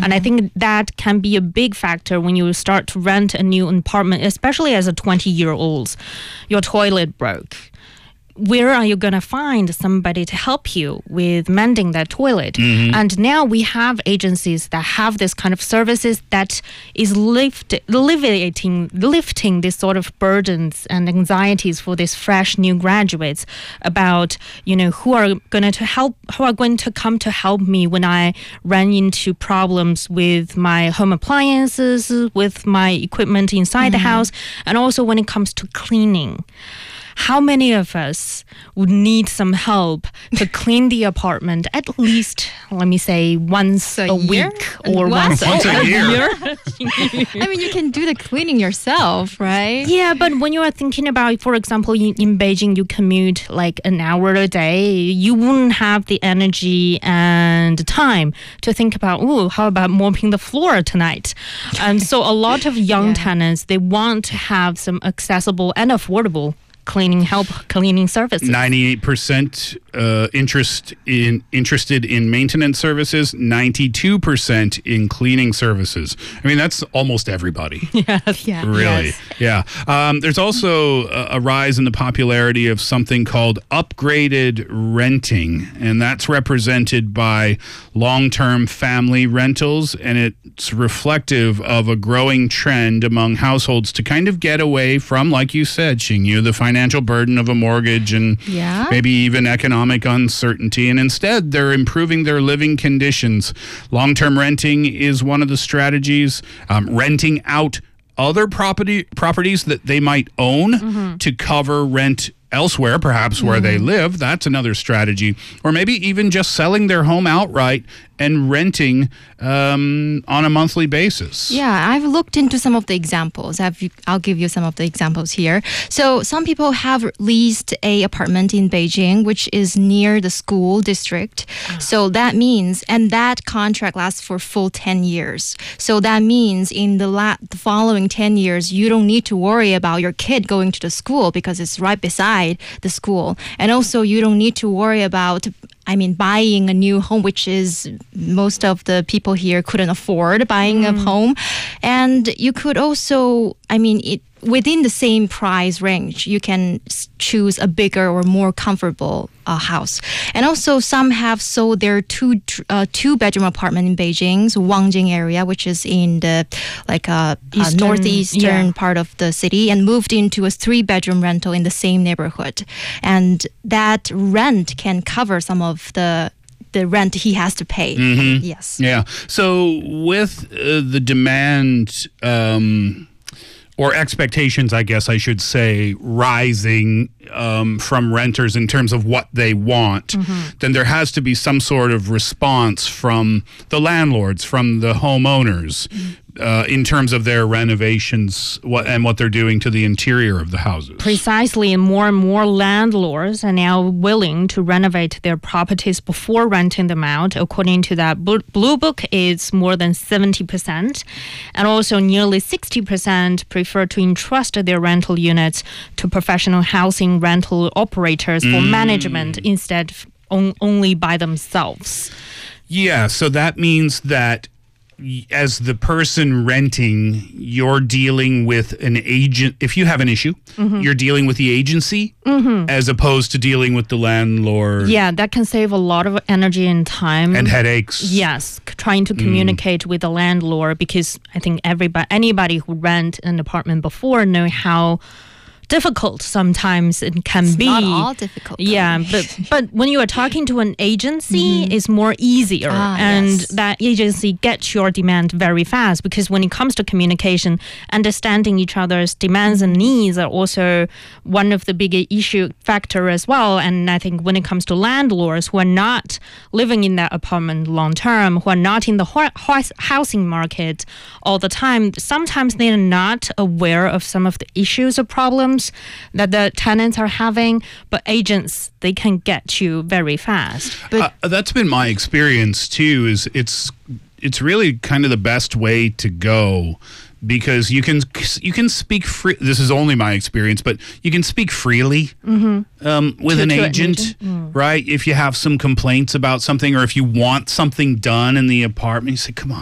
And I think that can be a big factor when you start to rent a new apartment, especially as a 20-year-old. Your toilet broke. Where are you going to find somebody to help you with mending that toilet? And now we have agencies that have this kind of services that is lifting this sort of burdens and anxieties for these fresh new graduates about, who are going to come to help me when I run into problems with my home appliances, with my equipment inside the house, and also when it comes to cleaning. How many of us would need some help to clean the apartment at least, let me say, once a week or once a year? I mean, you can do the cleaning yourself, right? Yeah, but when you are thinking about, for example, in Beijing, you commute like an hour a day, you wouldn't have the energy and time to think about, how about mopping the floor tonight? So a lot of young tenants, they want to have some accessible and affordable cleaning services. 98% interested in maintenance services, 92% in cleaning services. I mean, that's almost everybody. Yes. Yeah. Really. Yes. Yeah. There's also a rise in the popularity of something called upgraded renting, and that's represented by long-term family rentals, and it's reflective of a growing trend among households to kind of get away from, like you said, Xingyu, the financial burden of a mortgage and maybe even economic uncertainty. And instead, they're improving their living conditions. Long-term renting is one of the strategies. Renting out other properties that they might own to cover rent elsewhere, perhaps where they live. That's another strategy. Or maybe even just selling their home outright and renting on a monthly basis. Yeah, I've looked into some of the examples. I'll give you some of the examples here. So some people have leased a apartment in Beijing, which is near the school district. So that means, and that contract lasts for full 10 years. So that means in the following 10 years, you don't need to worry about your kid going to the school because it's right beside the school. And also you don't need to worry about buying a new home, which is most of the people here couldn't afford buying a home. And you could also, within the same price range, you can choose a bigger or more comfortable house. And also some have sold their two-bedroom apartment in Beijing's Wangjing area, which is in the northeastern part of the city, and moved into a 3-bedroom rental in the same neighborhood. And that rent can cover some of the rent he has to pay. Yes. Yeah. So with the demand or expectations, I guess I should say, rising from renters in terms of what they want, then there has to be some sort of response from the landlords, from the homeowners, in terms of their renovations and what they're doing to the interior of the houses. Precisely, and more landlords are now willing to renovate their properties before renting them out. According to that Blue Book, it's more than 70%. And also nearly 60% prefer to entrust their rental units to professional housing rental operators for management instead only by themselves. Yeah, so that means that as the person renting, you're dealing with an agent. If you have an issue, you're dealing with the agency as opposed to dealing with the landlord. Yeah, that can save a lot of energy and time. And headaches. Yes, trying to communicate with the landlord, because I think anybody who rent an apartment before know how difficult sometimes it can be. Not all difficult. Yeah, but when you are talking to an agency, it's more easier, and that agency gets your demand very fast, because when it comes to communication, understanding each other's demands and needs are also one of the big issue factor as well. And I think when it comes to landlords who are not living in that apartment long term, who are not in the housing market all the time, sometimes they are not aware of some of the issues or problems that the tenants are having, but agents, they can get you very fast. But that's been my experience too. Is it's really kind of the best way to go, because you can speak free. This is only my experience, but you can speak freely with an agent, right? If you have some complaints about something, or if you want something done in the apartment, you say, "Come on."